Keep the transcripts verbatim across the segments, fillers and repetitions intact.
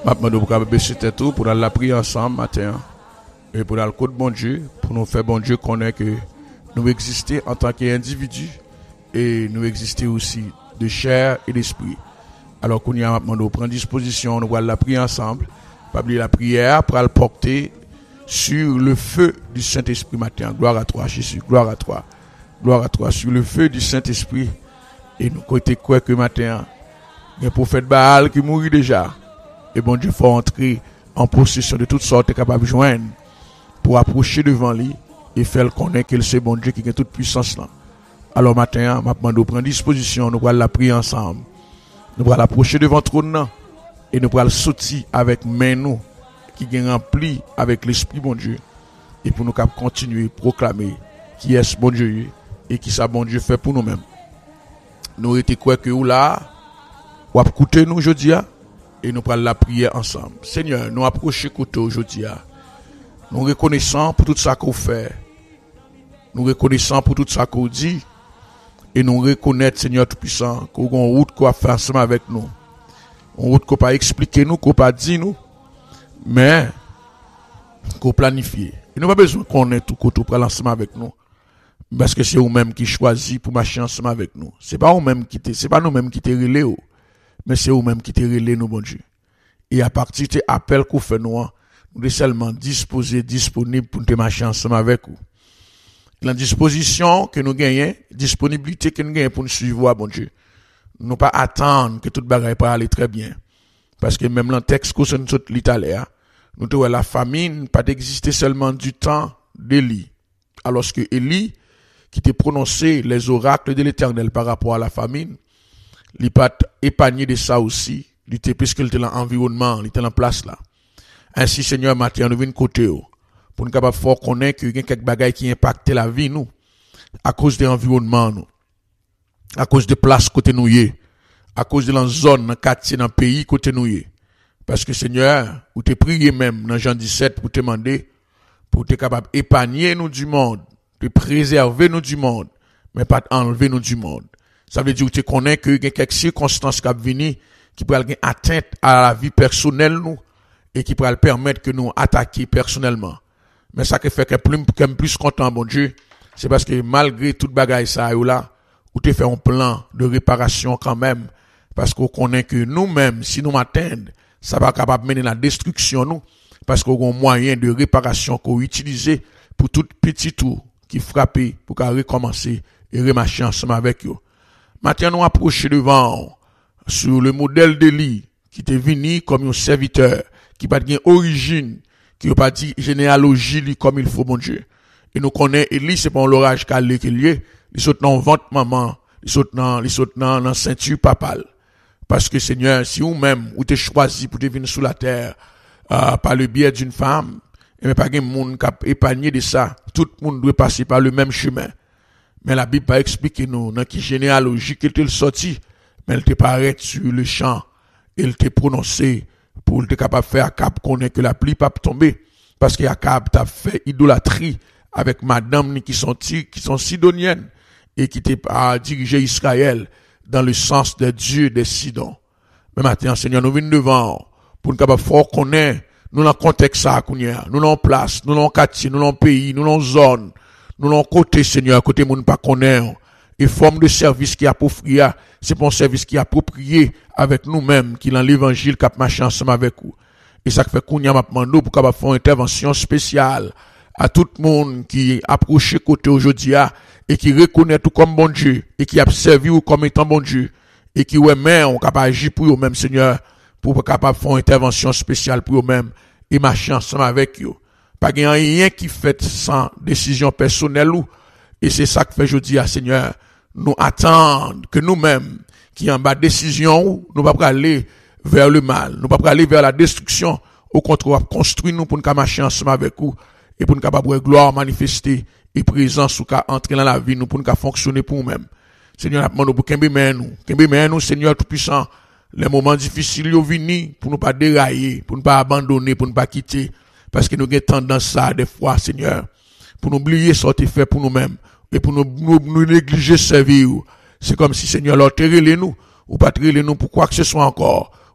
Maintenant, nous pouvons baisser tête pour la prier ensemble matin. Et pour le côté bon Dieu, pour nous faire bon Dieu connaître que nous existons en tant qu'individus et nous existons aussi de chair et d'esprit. Alors qu'on y a maintenant, nous prenons disposition, nous allons la prier ensemble. Pas oublier la prière pour le porter sur le feu du Saint-Esprit matin. Gloire à toi, Jésus. Gloire à toi. Gloire à toi. Sur le feu du Saint-Esprit. Et nous côté quoi que matin, il y a un prophète Baal qui mourit déjà. Et bon Dieu, faut entrer en possession de toutes sortes capable de joindre pour approcher devant lui et faire connaître qu'il c'est bon Dieu qui a toute puissance là. Alors matin, maintenant nous prenons disposition, nous allons la prier ensemble. Nous allons approcher devant le trône et nous allons sortir avec main nous qui est rempli avec l'esprit bon Dieu et pour nous continuer à proclamer qui est ce bon Dieu et qui ça bon Dieu fait pour nous-mêmes. Nous étions quoi que ou là, ou écouter nous aujourd'hui et nous allons la prier ensemble. Seigneur, nous approchons côté aujourd'hui. Nous reconnaissons pour tout ça qu'on fait. Nous reconnaissons pour tout ça qu'on dit. Et nous reconnaissons, Seigneur Tout-Puissant, qu'on a une route qu'on a fait ensemble avec nous. Une route qu'on n'a pas expliqué nous, qu'on n'a pas dit nous, mais qu'on planifie. Et nous n'avons pas besoin qu'on ait tout côté pour ensemble avec nous. Parce que c'est nous-mêmes qui choisissons pour marcher ensemble avec nous. C'est pas nous-mêmes qui te, c'est pas nous-mêmes qui te relais, mais c'est nous-mêmes qui te relais, nous, bon Dieu. Et à partir de l'appel qu'on fait nous, nous sommes seulement disposés, disponibles pour te marcher ensemble avec vous. La disposition que nous gagnons, disponibilité que nous gagnons pour nous suivre, bon Dieu. Nous pas attendre que toute bagaille pas aller très bien. Parce que même dans le texte que nous sommes l'Italien, nous trouvons la famine pas d'exister seulement du temps d'Élie. Alors que Élie, qui t'a prononcé les oracles de l'Éternel par rapport à la famine, il n'a pas épargné de ça aussi. Il était puisqu'il était dans l'environnement, il était en place là. Ainsi, Seigneur, matin, nous venons côté pour nous capable fort connaître qu'il y a quelques bagailles qui impactent la vie nous à cause de l'environnement nous, à cause de place côté nous y, à cause de la zone, dans quartier, dans le pays côté nous y. Parce que Seigneur, ou t'es prié même dans Jean dix-sept pour te demander pour te capable épargner nous du monde, de préserver nous du monde, mais pas enlever nous du monde. Ça veut dire que tu connais que il y a quelques circonstances qui viennent qui pourraient avoir atteinte à la vie personnelle nous et qui pourraient permettre que nous attaquer personnellement. Mais ça qui fait que plus que plus content bon Dieu, c'est parce que malgré toute bagaille ça là, ou tu fait un plan de réparation quand même parce qu'on connaît que nous-mêmes si nous m'atteignons, ça va capable mener la destruction nous parce qu'on a un moyen de réparation qu'on utilise pour tout petit tour qui frappe pour qu'on recommencer et remarcher ensemble avec eux. Maintenant, nous approchons devant sur le modèle d'Élie qui était venu comme un serviteur, qui n'a pas d'origine, qui n'a pas dit généalogie comme il faut, mon Dieu. Et nous connaissons Élie, c'est pas un l'orage calé qu'il y est, il saute dans ventre maman, il saute dans, il saute dans la ceinture papale. Parce que Seigneur, si vous même, vous t'es choisi pour te venir sous la terre, euh, par le biais d'une femme, et mais pas de monde qui a épargné de ça, tout le monde doit passer par le même chemin. Mais la Bible pas expliqué nous dans qui généalogie qu'il te sorti, mais elle te paraît sur le champ, elle te prononcé pour te capable faire Akab connaître que la pluie pas tomber parce que Akab t'a fait idolâtrie avec madame qui sont qui sont sidoniennes et qui t'a dirigé Israël dans le sens de Dieu des Sidon. Mais maintenant Seigneur nous venons devant pour nous capable fort connaître nous dans contexte ça nous dans place, nous dans quartier, nous dans pays, nous dans zone. Nous l'on côté, Seigneur, côté moun pas connaît, et forme de service qui est approprié, c'est pour un service qui est approprié avec nous-mêmes, qui dans l'évangile, qui a marché ensemble avec vous. Et ça fait qu'on y a maintenant pour qu'on faire une intervention spéciale à tout le monde qui approche côté aujourd'hui, et qui reconnaît tout comme bon Dieu, et qui a servi ou comme étant bon Dieu, et qui ouais, mais on capable agir pour eux-mêmes, Seigneur, pour capable faire une intervention spéciale pour eux-mêmes, et marcher ensemble avec eux. Pas qu'il y a rien qui fait sans décision personnelle ou, et c'est ça que fait aujourd'hui à Seigneur, nous attendre que nous-mêmes, qui en bas décision ou, nous pas aller vers le mal, nous pas aller vers la destruction, au contraire, construire nous pour nous marcher ensemble avec vous, et pour nous capable gloire manifester, et présence ou qu'à entrer dans la vie, nous pour nous fonctionner pour nous-mêmes. Seigneur, nous demandons pour qu'un bémé nous, qu'un bémé nous, Seigneur Tout-Puissant, les moments difficiles, ils viennent pour nous pas dérailler, pour nous pas abandonner, pour nous pas quitter, parce que nous avons tendance ça des fois, Seigneur, pour nous oublier ce que tu fait pour nous-mêmes et pour nous, nous, nous négliger servir. C'est comme si, Seigneur, l'autre relé nous, ou pas relé nous pour quoi que ce soit encore,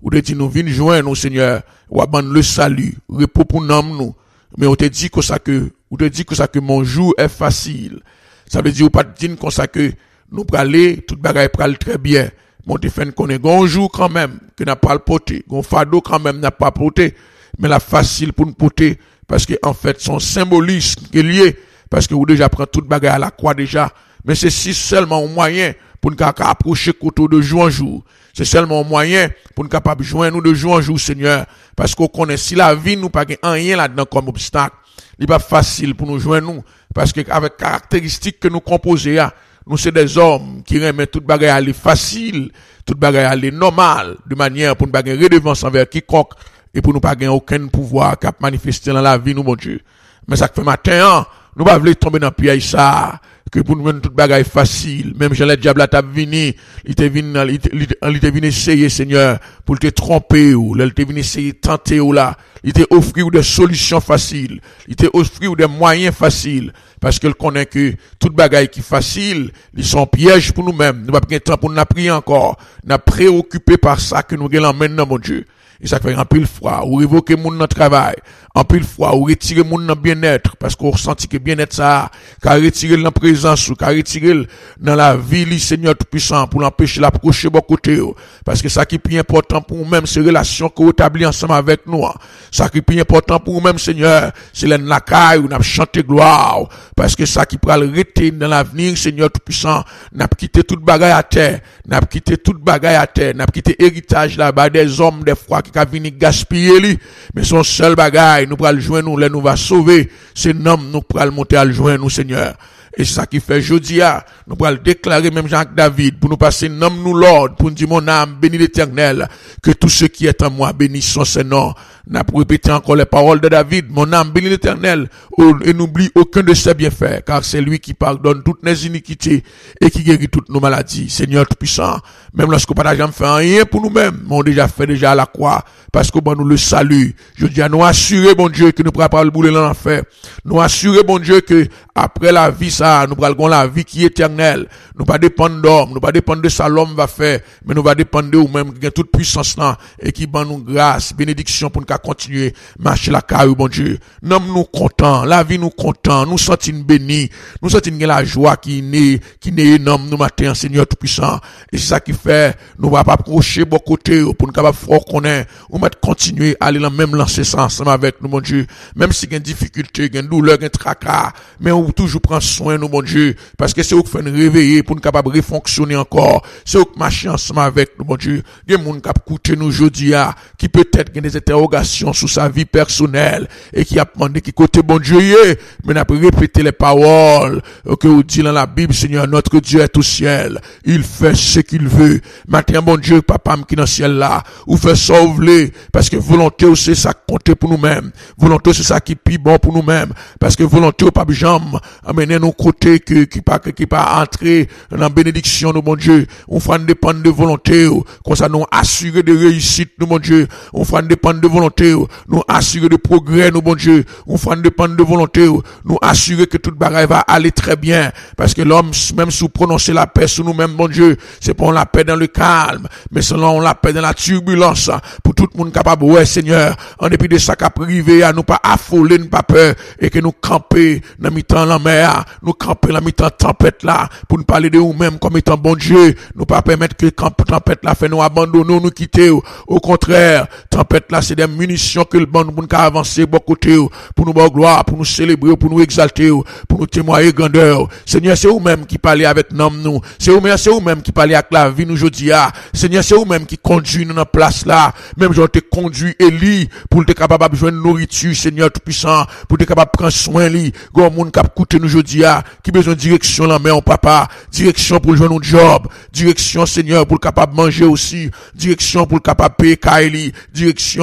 ou te dit nous vinn joindre nous Seigneur, ou ban le salut, repos pour nous nous. Mais on te dit que ça que, ou te dit que ça que mon jour est facile. Ça veut dire ou pas dire comme ça que nous praler, tout bagaille pral très bien. Mon te fait qu'on est gon jour quand même, que n'a pas le porter, gon fardeau quand même n'a pas porter, mais la facile pour nous porter, parce que en fait son symbolisme qui est lié, parce que vous déjà prend toute bagaille à la croix déjà, mais c'est si seulement un moyen pour nous approcher côté de jour en jour. C'est seulement un moyen pour nous capable joindre nous de jour en jour, Seigneur, parce qu'on connaît si la vie nous pas rien là-dedans comme obstacle, il n'est pas facile pour nous joindre nous, parce que avec caractéristiques que nous composons, nous c'est des hommes qui remettent toute bagaille à aller facile, toute bagaille à aller normal, de manière pour nous pas gagner redevance envers quiconque et pour nous pas gagner aucun pouvoir qui a manifesté dans la vie nous, mon Dieu. Mais ça fait matin, nous pas voulons tomber dans le piège ça, que pour nous mettre toute bagaille facile, même Jean le diable t'a venu, il t'est venu, il t'est venu essayer, Seigneur, pour te tromper ou, il t'est venu essayer tenter ou là, il t'a offert des solutions faciles, il t'a offert des moyens faciles, parce qu'il connaît que toute bagaille qui est facile, ils sont pièges pour nous-mêmes, nous pas de temps pour nous prier encore, nous préoccupés par ça que nous gagnons maintenant, mon Dieu. Et ça fait un pile froid, ou révoquer mon dans travail, en pile froid, ou retirer mon dans bien-être, parce qu'on ressentit que bien-être ça, qu'à retirer dans la présence, ou qu'à retirer dans la vie, le Seigneur Tout-Puissant, pour l'empêcher d'approcher beaucoup côté, parce que ça qui est plus important pour nous-mêmes, c'est relations qu'on établit ensemble avec nous. Ça qui est plus important pour nous-mêmes, Seigneur, c'est la caille, où nous avons chanté gloire, parce que ça qui peut arrêter dans l'avenir, Seigneur Tout-Puissant, nous avons quitté toute bagaille à terre, nous avons quitté toute bagaille à terre, nous avons quitté héritage là-bas des hommes, des fois, qui a venu gaspiller lui, mais son seul bagaille, nous pral joindre nous, là nous va sauver, c'est nom nous pral monter à le joindre nous, Seigneur. Et c'est ça qui fait jodia, nous pral déclarer même Jacques David, pour nous passer nom nous l'ordre, pour nous dire mon âme, bénis l'Éternel, que tout ce qui est en moi bénisse son Seigneur. N'a pas répété encore les paroles de David, mon âme bénis l'Éternel, et n'oublie aucun de ses bienfaits, car c'est lui qui pardonne toutes nos iniquités, et qui guérit toutes nos maladies. Seigneur Tout-Puissant, même lorsqu'on pas jamais fait rien pour nous-mêmes, mais on déjà fait déjà à la croix, parce que bon nous le salue. Je dis à nous assurer, bon Dieu, que nous ne pourrons pas le bouler dans l'enfer. Nous assurer, bon Dieu, que après la vie, ça, nous pourrons la vie qui est éternelle. Nous pas dépendre d'homme, nous pas dépendre de ça l'homme va faire, mais nous va dépendre de nous-mêmes, qui a toute puissance là, et qui ban nous grâce, bénédiction pour nous continuer, marcher la carrière, bon Dieu. Nous nous contents, la vie nous content, nous sentons bénis, nous sentons la joie qui naît, qui naît énorme nous matin, Seigneur Tout-Puissant. Et c'est ça qui fait, nous va pas approcher bon côté, pour nous capable fort connaître, on va continuer à aller dans même lancer ça ensemble avec nous, mon Dieu. Même si il y a une difficulté, il y a une douleur, il y a un tracas, mais on toujours prend soin, nous, mon Dieu, parce que c'est eux qui fait nous réveiller pour nous capables de fonctionner encore. C'est eux qui marchent ensemble avec nous, mon Dieu. Il y a des gens qui écoutent nous aujourd'hui, qui peut-être ont des interrogations sur sa vie personnelle, et qui a demandé qui côté bon Dieu y est, mais n'a pas répété les paroles que vous dit dans la Bible, Seigneur, notre Dieu est au ciel. Il fait ce qu'il veut. Maintenant, bon Dieu, papa, qui est dans le ciel là, ou fait sauver, parce que volonté, c'est ça qui compte pour nous-mêmes. Volonté, c'est ça qui est plus bon pour nous-mêmes. Parce que volonté, pas de jambe, amener nos côtés, que, qui pas, qui pas entrer dans la bénédiction, nous, mon Dieu. On fait dépendre de volonté, comme ça, nous assurer de réussite, nous, mon Dieu. On fait dépendre de volonté, nous assurer de progrès, nous, mon Dieu. On fait dépendre de volonté, nous assurer que toute bagaille va aller très bien. Parce que l'homme, même sous prononcer la paix sur nous-mêmes, mon Dieu, c'est pas on la paix dans le calme, mais selon on la paix dans la turbulence, pour tout le monde capable, ouais, Seigneur, en dépit de ça qu'a privé, à nous pas affoler, nous pas peur, et que nous camper dans mi-temps la mer, nous camper dans mi-temps tempête là, pour nous parler de nous-mêmes comme étant bon Dieu, nous pas permettre que tempête là fait nous abandonner, nous quitter. Au contraire, tempête là, c'est des munitions que le bon nous pour avancer beaucoup côté, pour nous voir gloire, pour nous célébrer, pour nous exalter, pour nous témoigner grandeur. Seigneur, c'est vous-même qui parlez avec nous, nous. C'est vous-même, c'est vous-même qui parlez avec la vie nous aujourd'hui. Seigneur, c'est vous-même qui conduit nous dans place là. Même je te conduit Élie pour être capable de joindre nourriture, Seigneur Tout-Puissant, pour être capable de prendre soin de lui. Grand monde qui a coûté nous aujourd'hui, qui a besoin de direction là, mais on papa, direction pour joindre nos job, direction, Seigneur, pour le capable de manger aussi, direction pour le capable de payer Kaili, direction pour le capable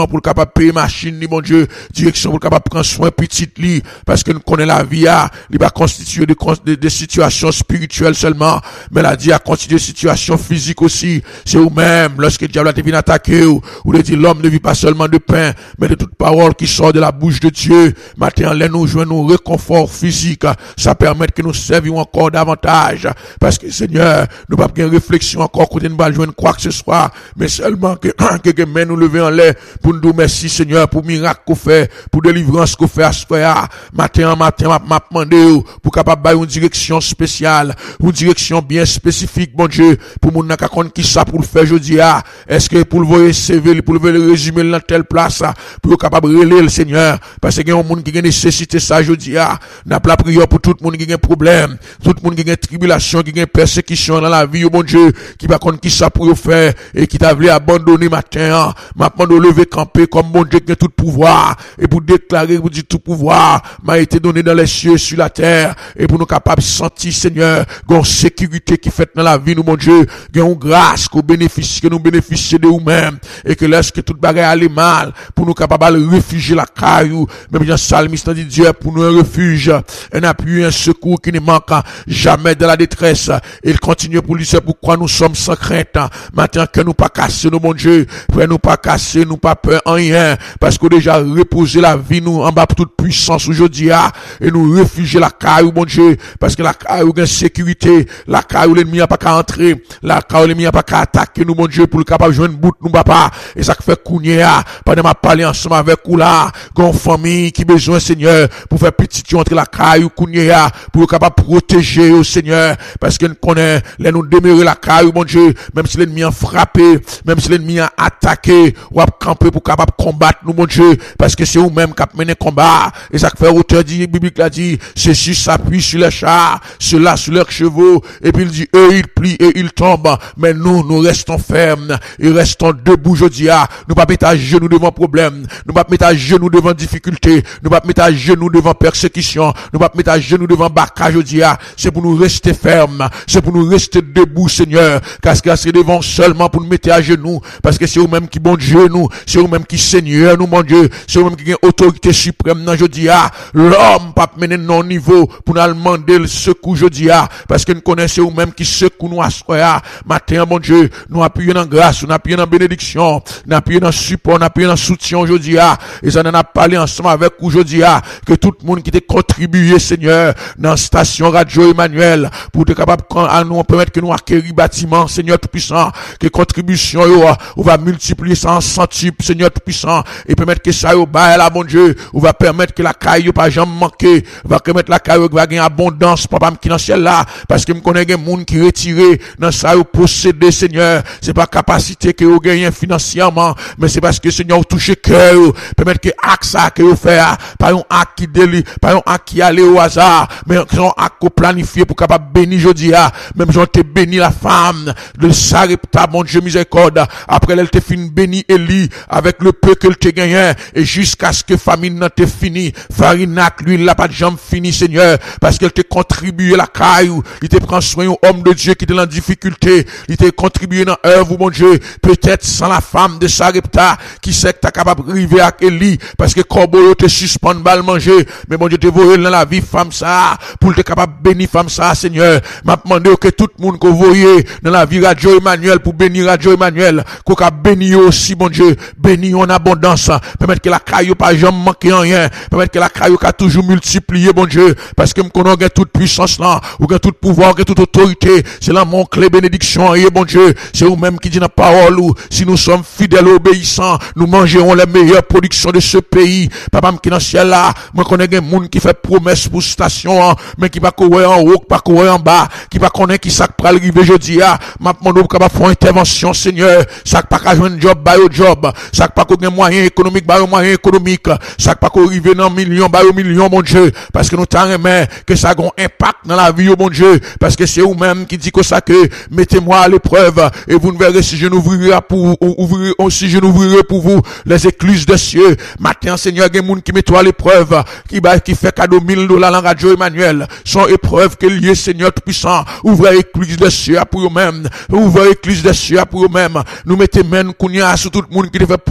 capable payer machine, mon Dieu, direction pour capable prendre soin petite li, parce que nous connaissons la vie, il va constituer des, des, des situations spirituelles seulement, mais la vie a constitué des situations physiques aussi. C'est vous-même, lorsque le diable a été venu attaquer, ou, ou dit l'homme ne vit pas seulement de pain, mais de toute parole qui sort de la bouche de Dieu. Maintenant, là, nous jouons nos réconfort physique, ça permet que nous servions encore davantage, parce que Seigneur, nous pas une réflexion encore côté nous pas joindre quoi que ce soit, mais seulement que quelques mains nous lever en l'air pour nous dire merci Seigneur pour miracle qu'on fait, pour délivrance qu'on fait à ce frère. Matin en matin, m'a demandé pour capable bailler une direction spéciale, une direction bien spécifique, bon Dieu, pour mon n'a connaître qui ça pour le faire jeudi. Est-ce que pour le voir C V, pour le résumer dans telle place, pour capable relayer le Seigneur, parce que il y a un monde qui a nécessité ça jeudi. N'a pas la prière pour tout le monde qui a un problème, tout le monde qui a une tribulation, qui a une persécution dans la vie, bon Dieu, qui va connaître qui ça pour faire et qui t'a voulu abandonner matin, maintenant de lever camper comme bon Dieu qui a tout pouvoir et pour déclarer, pour dire tout pouvoir m'a été donné dans les cieux, sur la terre, et pour nous capables de sentir, Seigneur, une sécurité qui fait dans la vie, nous, mon Dieu, une grâce qu'on bénéficie, que nous bénéficions de nous-mêmes, et que lorsque toute bagarre allait mal, pour nous capables de réfugier la caillou, même dans le psalmiste dit Dieu, pour nous un refuge, un appui, un secours qui ne manque jamais de la détresse. Et il continue pour lui, c'est pourquoi nous sommes sans crainte. Maintenant que nous pas casser, nous, mon Dieu, pour nous pas casser, nous pas peur en rien, parce que déjà reposer la vie, nous, en bas pour toute puissance aujourd'hui, et nous réfugier la caillou, mon Dieu, parce que la caillou a une sécurité, la caillou l'ennemi a pas qu'à entrer, la caillou l'ennemi a pas qu'à attaquer nous, mon Dieu, pour le capable de jouer une bout, nous, papa, et ça fait cougner, pendant ma parler ensemble avec vous là, qu'on famille qui besoin, Seigneur, pour faire petit entrer la caillou, cougner, pour le capable de protéger, au Seigneur, parce que nous connaissons, les nous demeurer la caillou, mon Dieu, même si l'ennemi a frappé, même si l'ennemi a attaqué, ou a campé pour capable combattre nous, mon Dieu, parce que c'est vous-même qui a mené combat, et ça fait auteur dit, biblique l'a dit, ceux-ci s'appuient sur les chars, ceux-là sur leurs chevaux, et puis il dit, eux ils plient et ils tombent, mais nous, nous restons fermes, et restons debout, je dis, ah, nous pas mettre à genoux devant problème, nous pas mettre à genoux devant difficulté, nous pas mettre à genoux devant persécution, nous pas mettre à genoux devant bacage, je dis, ah, c'est pour nous rester fermes, c'est pour nous rester debout, Seigneur, parce que c'est devant seulement pour nous mettre à genoux, parce que c'est vous-même qui bon Dieu, nous, c'est vous-même qui Seigneur, nous, mon Dieu, c'est vous-même qui a autorité suprême, non, je dis, ah, l'homme pas mener non niveau pour nous demander le secours, je dis, ah, parce que nous connaissons vous-même qui secoue nous à soir, matin, mon Dieu, nous appuyons dans grâce, nous appuyons dans bénédiction, nous appuyons dans support, nous appuyons dans soutien, je dis, ah, et ça en a parlé ensemble avec vous, je dis, ah, que tout le monde qui t'a contribué, Seigneur, dans la station Radio Emmanuel, pour être capable à nous permettre que nous acquérir bâtiment, Seigneur Tout-Puissant, que contribution, on va multiplier ça en centuple, Seigneur Tout-Puissant, et permettre que ça, au bas, là, mon Dieu, on va permettre que la caille, pas jamais manquer, va permettre la caille, va gagner abondance, papa, qui dans le ciel là, parce que me connais des monde qui retiré, dans ça, au posséder, Seigneur, c'est pas capacité que vous gagnez financièrement, mais c'est parce que, Seigneur, vous touchez cœur, permettre que acte ça, que vous faites, pas un acte qui délie, pas un acte qui allait au hasard, mais un acte planifié pour capable bénir, je dis, même j'en t'ai béni la femme, de Sarepta, mon Dieu miséricorde, après elle t'ai fini béni Élie, avec le peu qu'elle t'ai gagné, et jusqu'à ce que famine n'a t'ait fini, Farinac, lui, il n'a pas de jambe fini, Seigneur, parce qu'elle t'a contribué la caille, il t'a pris soin, homme de Dieu qui était en difficulté, il t'a contribué dans l'œuvre, mon Dieu, peut-être sans la femme de Sarepta, qui sait que t'as capable de arriver à Élie, parce que Corbeau te suspend balle manger, mais mon Dieu te voyé dans la vie, femme ça, pour te capable de bénir femme ça, Seigneur, m'a demandé que tout le monde que vous voyez dans la vie Radio Emmanuel, pour bénir Radio Emmanuel, qu'on a béni aussi, mon Dieu, béni en abondance, permettre que la caille pas jamais manquer en rien, permettre que la caille a toujours multiplié, mon Dieu, parce que me connais toute puissance là, ou que tout pouvoir, que toute autorité, c'est là mon clé bénédiction, et bon Dieu, c'est vous-même qui dit dans la parole, ou si nous sommes fidèles et obéissants, nous mangerons les meilleures productions de ce pays, papa, qui dans le ciel là, moi connais des monde qui fait promesse pour station, mais qui va courir en haut, pas courir en bas, qui va connaître qui ça va arriver jeudi, m'a demandé pour faire une intervention, Seigneur, ça pas qu'à jouer un job, bah au job, ça pas qu'à un moyen économique, bah au moyen économique, ça pas qu'à arriver dans millions, bah au millions, mon Dieu, parce que nous t'en remet, que ça a un impact dans la vie, mon Dieu, parce que c'est vous-même qui dit que ça que, mettez-moi à l'épreuve, et vous ne verrez si je n'ouvrirai pour vous, ouvrirez, si je n'ouvrirai pour vous, les écluses des cieux. Matin, Seigneur, il y a des gens qui mettent à l'épreuve, qui, qui fait cadeau mille dollars dans Radio Emmanuel, sans épreuve que lié, Seigneur Tout-Puissant, ouvrez l'écluse des cieux pour eux-mêmes, ouvrez l'écluse des cieux pour eux-mêmes, nous mettez même qu'on y a sur tout le monde qui fait promesse,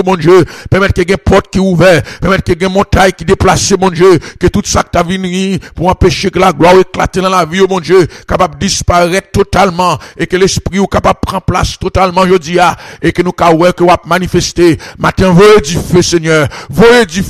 mon Dieu. Permettre qu'il y ait une porte qui est ouverte. Permettre qu'il y ait une montagne qui déplace, mon Dieu. Que tout ça que tu as venu pour empêcher que la gloire éclate dans la vie, oh mon Dieu, capable de disparaître totalement et que l'esprit ou capable de prendre place totalement, je dis, et que nous, que nous manifester. Matin, voyez du feu, Seigneur. Voyez du